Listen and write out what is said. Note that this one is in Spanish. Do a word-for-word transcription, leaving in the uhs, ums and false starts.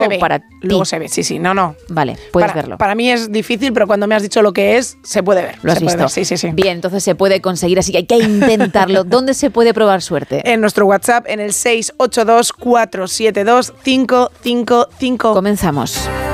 Se o ve, para ti. luego se ve, sí, sí, no, no. Vale, puedes para, verlo. Para mí es difícil, pero cuando me has dicho lo que es, se puede ver. Lo has se puede visto. ver, sí, sí, sí. Bien, entonces se puede conseguir, así que hay que intentarlo. ¿Dónde se puede probar suerte? En nuestro WhatsApp, en el seis ocho dos, cuatro siete dos, cinco cinco cinco. Comenzamos.